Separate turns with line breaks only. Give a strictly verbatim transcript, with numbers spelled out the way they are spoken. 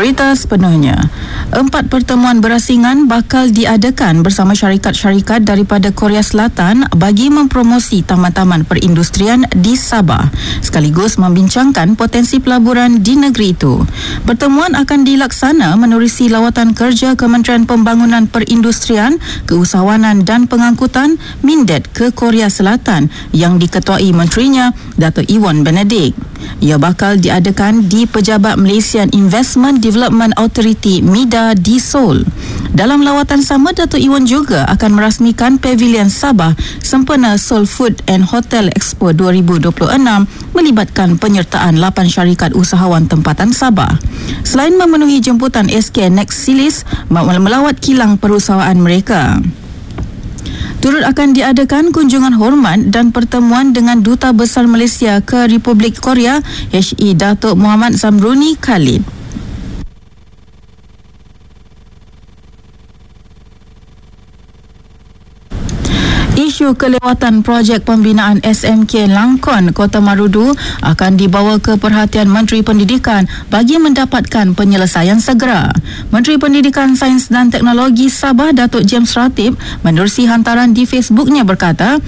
Berita sepenuhnya. Empat pertemuan berasingan bakal diadakan bersama syarikat-syarikat daripada Korea Selatan bagi mempromosi taman-taman perindustrian di Sabah, sekaligus membincangkan potensi pelaburan di negeri itu. Pertemuan akan dilaksana menerusi lawatan kerja Kementerian Pembangunan Perindustrian, Keusahawanan dan Pengangkutan Mindet ke Korea Selatan yang diketuai menterinya Dato' Iwan Benedik. Ia bakal diadakan di Pejabat Malaysian Investment Development Authority MIDA di Seoul. Dalam lawatan sama, Dato' Iwan juga akan merasmikan Pavilion Sabah sempena Seoul Food and Hotel Expo dua ribu dua puluh enam melibatkan penyertaan lapan syarikat usahawan tempatan Sabah. Selain memenuhi jemputan S K Nexilis melawat kilang perusahaan mereka. Turut akan diadakan kunjungan hormat dan pertemuan dengan Duta Besar Malaysia ke Republik Korea H E Datuk Muhammad Zamruni Khalid. Isu kelewatan projek pembinaan S M K Langkon Kota Marudu akan dibawa ke perhatian Menteri Pendidikan bagi mendapatkan penyelesaian segera. Menteri Pendidikan, Sains dan Teknologi Sabah Datuk James Ratib menerusi hantaran di Facebooknya berkata,